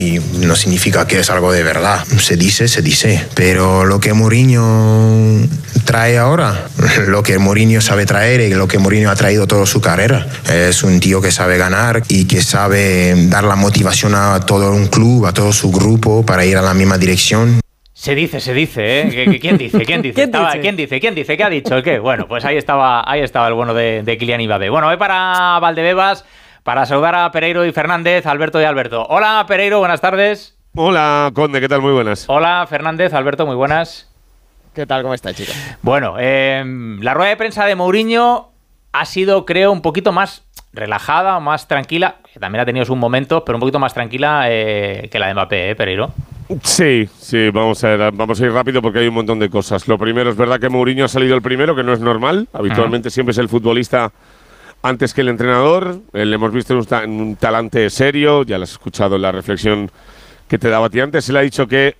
Y no significa que es algo de verdad, se dice. Pero lo que Mourinho trae ahora, lo que Mourinho sabe traer y lo que Mourinho ha traído toda su carrera, es un tío que sabe ganar y que sabe dar la motivación a todo un club, a todo su grupo para ir a la misma dirección. Se dice, ¿eh? ¿Quién dice? ¿Quién dice? ¿Qué ha dicho? ¿Qué? Bueno, pues ahí estaba el bueno de Kylian Mbappé. Bueno, voy para Valdebebas para saludar a Pereiro y Fernández, Alberto y Alberto. Hola, Pereiro, buenas tardes. Hola, Conde, ¿qué tal? Muy buenas. Hola, Fernández, Alberto, muy buenas. ¿Qué tal? ¿Cómo estáis, chicos? Bueno, la rueda de prensa de Mourinho ha sido, creo, un poquito más relajada, más tranquila, que también ha tenido sus momentos, pero un poquito más tranquila que la de Mbappé, Pereiro. Sí, vamos a ir rápido porque hay un montón de cosas. Lo primero, es verdad que Mourinho ha salido el primero, que no es normal. Habitualmente siempre es el futbolista antes que el entrenador. Le hemos visto en un talante serio, ya lo has escuchado en la reflexión que te daba a ti antes. Él ha dicho que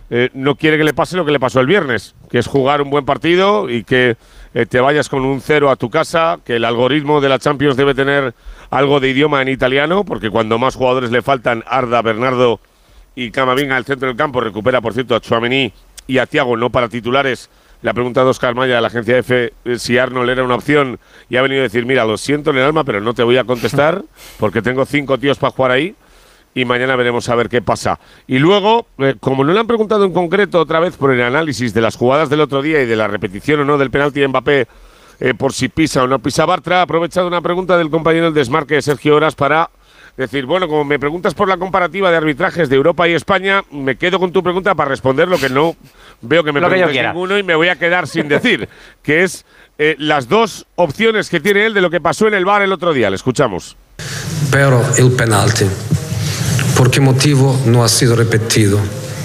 no quiere que le pase lo que le pasó el viernes, que es jugar un buen partido y que te vayas con un 0 a tu casa, que el algoritmo de la Champions debe tener algo de idioma en italiano, porque cuando más jugadores le faltan, Arda, Bernardo y Camavinga al centro del campo, recupera, por cierto, a Tchouaméni y a Thiago, no para titulares. Le ha preguntado a Óscar Maya de la agencia EFE si Arnold era una opción y ha venido a decir, mira, lo siento en el alma, pero no te voy a contestar porque tengo 5 tíos para jugar ahí y mañana veremos a ver qué pasa. Y luego, como no le han preguntado en concreto otra vez por el análisis de las jugadas del otro día y de la repetición o no del penalti de Mbappé por si pisa o no pisa Bartra, ha aprovechado una pregunta del compañero del Desmarque, Sergio Horas, para decir, bueno, como me preguntas por la comparativa de arbitrajes de Europa y España, me quedo con tu pregunta para responder lo que no veo que me preguntes ninguno y me voy a quedar sin decir, que es las dos opciones que tiene él de lo que pasó en el VAR el otro día. Le escuchamos. Pero el penalti, ¿por qué motivo no ha sido repetido?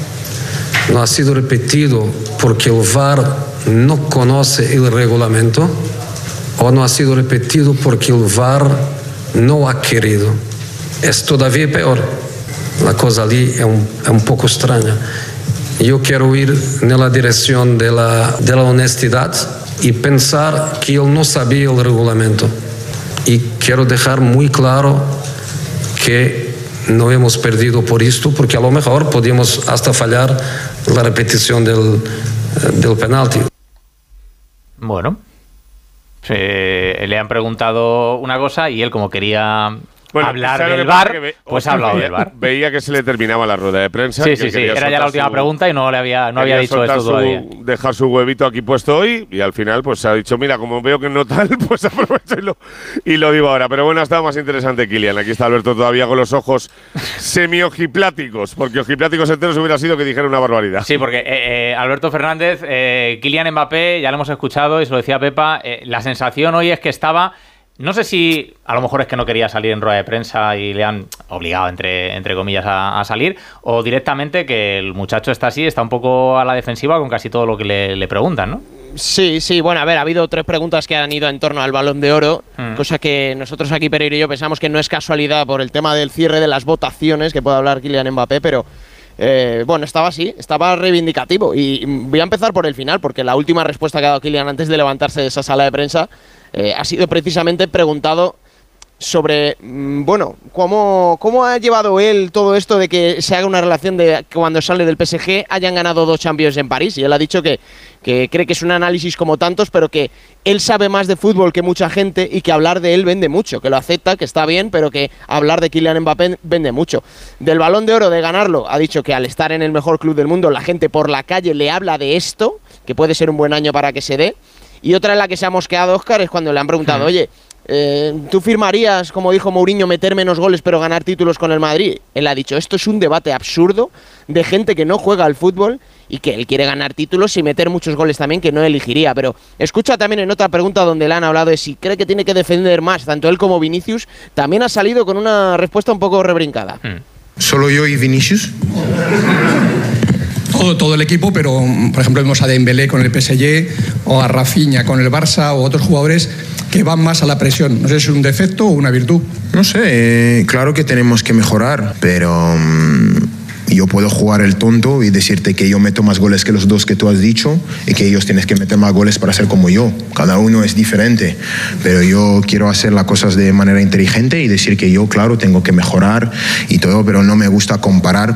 No ha sido repetido porque el VAR no conoce el reglamento o no ha sido repetido porque el VAR no ha querido. Es todavía peor. La cosa allí es un poco extraña. Yo quiero ir en la dirección de la honestidad y pensar que él no sabía el reglamento. Y quiero dejar muy claro que no hemos perdido por esto, porque a lo mejor podíamos hasta fallar la repetición del penalti. Bueno, le han preguntado una cosa y él, como quería hablar del VAR, pues ha hablado del VAR. Veía que se le terminaba la rueda de prensa. Sí, era ya la última pregunta y no había dicho esto todavía. Dejar su huevito aquí puesto hoy y al final pues ha dicho, mira, como veo que no tal, pues aprovecho y lo digo ahora. Pero bueno, ha estado más interesante Kylian. Aquí está Alberto todavía con los ojos semi-ojipláticos, porque ojipláticos enteros hubiera sido que dijera una barbaridad. Sí, porque Alberto Fernández, Kylian Mbappé, ya lo hemos escuchado y se lo decía Pepa, la sensación hoy es que estaba... No sé si a lo mejor es que no quería salir en rueda de prensa y le han obligado, entre comillas, a salir, o directamente que el muchacho está así, está un poco a la defensiva con casi todo lo que le preguntan, ¿no? Sí, bueno, a ver, ha habido 3 preguntas que han ido en torno al Balón de Oro, cosa que nosotros aquí, Pereiro y yo, pensamos que no es casualidad por el tema del cierre de las votaciones, que puede hablar Kylian Mbappé, pero... bueno, estaba así, estaba reivindicativo. Y voy a empezar por el final, porque la última respuesta que ha dado Kylian antes de levantarse de esa sala de prensa ha sido precisamente preguntado sobre, bueno, cómo ha llevado él todo esto de que se haga una relación de que cuando sale del PSG hayan ganado 2 Champions en París. Y él ha dicho que cree que es un análisis como tantos, pero que él sabe más de fútbol que mucha gente y que hablar de él vende mucho, que lo acepta, que está bien, pero que hablar de Kylian Mbappé vende mucho. Del Balón de Oro, de ganarlo, ha dicho que al estar en el mejor club del mundo, la gente por la calle le habla de esto, que puede ser un buen año para que se dé. Y otra en la que se ha mosqueado Óscar es cuando le han preguntado, oye, ¿tú firmarías, como dijo Mourinho, meter menos goles pero ganar títulos con el Madrid? Él ha dicho, esto es un debate absurdo de gente que no juega al fútbol y que él quiere ganar títulos y meter muchos goles también, que no elegiría. Pero escucha también en otra pregunta donde le han hablado de si cree que tiene que defender más, tanto él como Vinicius, también ha salido con una respuesta un poco rebrincada. ¿Solo yo y Vinicius? Todo el equipo, pero por ejemplo vemos a Dembélé con el PSG o a Rafinha con el Barça o otros jugadores que van más a la presión. No sé si es un defecto o una virtud. No sé, claro que tenemos que mejorar, pero yo puedo jugar el tonto y decirte que yo meto más goles que los dos que tú has dicho y que ellos tienen que meter más goles para ser como yo. Cada uno es diferente, pero yo quiero hacer las cosas de manera inteligente y decir que yo, claro, tengo que mejorar y todo, pero no me gusta comparar